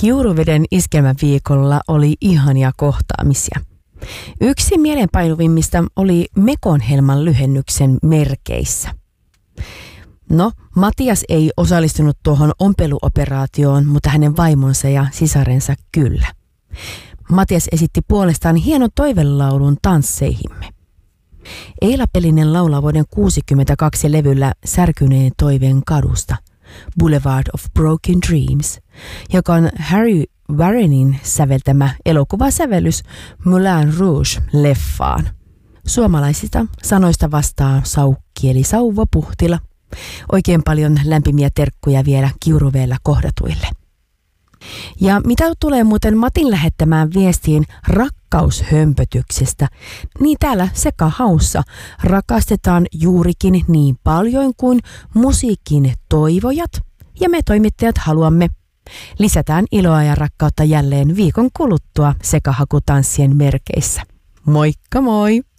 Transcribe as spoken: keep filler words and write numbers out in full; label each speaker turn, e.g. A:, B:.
A: Kiuruveden iskelmäviikolla oli ihania kohtaamisia. Yksi mielenpainuvimmista oli Mekonhelman lyhennyksen merkeissä. No, Matias ei osallistunut tuohon ompeluoperaatioon, mutta hänen vaimonsa ja sisarensa kyllä. Matias esitti puolestaan hienon toivelaulun tansseihimme. Eila Pelinen laulaa vuoden kuusikymmentäkaksi levyllä Särkyneen toiveen kadusta, Boulevard of Broken Dreams, joka on Harry Warrenin säveltämä elokuvasävellys Moulin Rouge-leffaan. Suomalaisista sanoista vastaa Saukki eli Sauva Puhtila. Oikein paljon lämpimiä terkkuja vielä Kiuruvedellä kohdatuille. Ja mitä tulee muuten Matin lähettämään viestiin rakkaushömpötyksestä, niin täällä Sekahaussa rakastetaan juurikin niin paljon kuin musiikin toivojat ja me toimittajat haluamme. Lisätään iloa ja rakkautta jälleen viikon kuluttua sekahakutanssien merkeissä. Moikka moi!